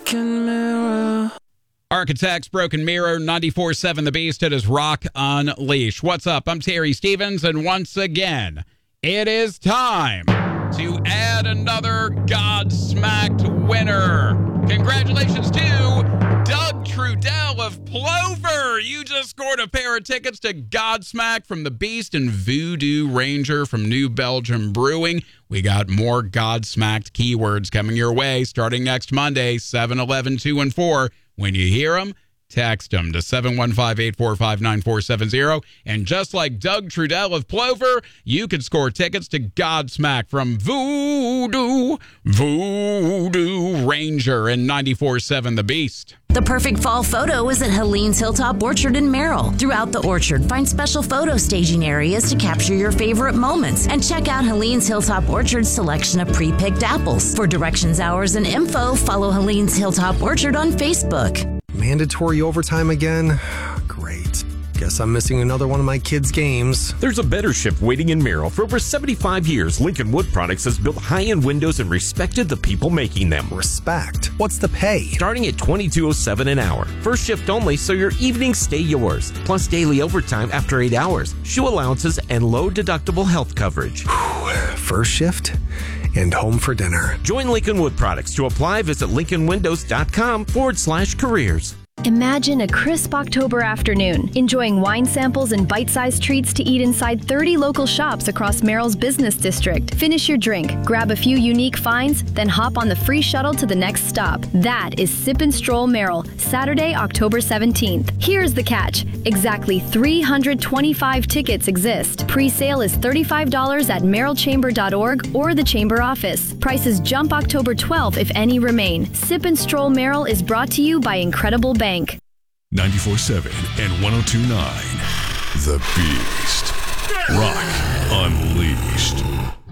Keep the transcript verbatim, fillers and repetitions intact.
broken mirror. Architects, Broken Mirror, ninety-four seven The Beast. It is Rock Unleashed. What's up? I'm Terry Stevens, and once again, it is time to add another Godsmacked winner. Congratulations to Doug Trudell of Plover. You just scored a pair of tickets to Godsmack from The Beast and Voodoo Ranger from New Belgium Brewing. We got more Godsmacked keywords coming your way starting next Monday, seven eleven two and four. When you hear them, text them to seven one five, eight four five, nine four seven zero. And just like Doug Trudell of Plover, you could score tickets to Godsmack from Voodoo, Voodoo Ranger and ninety-four seven The Beast. The perfect fall photo is at Helene's Hilltop Orchard in Merrill. Throughout the orchard, find special photo staging areas to capture your favorite moments. And check out Helene's Hilltop Orchard's selection of pre-picked apples. For directions, hours, and info, follow Helene's Hilltop Orchard on Facebook. Mandatory overtime again? Great. Guess I'm missing another one of my kids' games. There's a better shift waiting in Merrill. For over seventy-five years, Lincoln Wood Products has built high-end windows and respected the people making them. Respect? What's the pay? Starting at twenty-two oh seven an hour. First shift only, so your evenings stay yours. Plus daily overtime after eight hours, shoe allowances, and low-deductible health coverage. First shift and home for dinner. Join Lincoln Wood Products. To apply, visit lincolnwindows.com forward slash careers. Imagine a crisp October afternoon, enjoying wine samples and bite-sized treats to eat inside thirty local shops across Merrill's business district. Finish your drink, grab a few unique finds, then hop on the free shuttle to the next stop. That is Sip and Stroll Merrill, Saturday, October seventeenth. Here's the catch. Exactly three hundred twenty-five tickets exist. Pre-sale is thirty-five dollars at merrill chamber dot org or the Chamber office. Prices jump October twelfth if any remain. Sip and Stroll Merrill is brought to you by Incredible Bank. ninety-four seven and one oh two point nine The Beast.